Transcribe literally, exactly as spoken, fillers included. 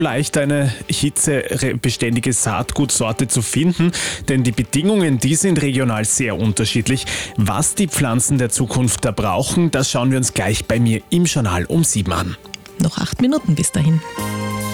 leicht, eine hitzebeständige Saatgutsorte zu finden, denn die Bedingungen, die sind regional sehr unterschiedlich. Was die Pflanzen der Zukunft da brauchen, das schauen wir uns gleich bei mir im Journal um sieben an. Noch acht Minuten bis dahin.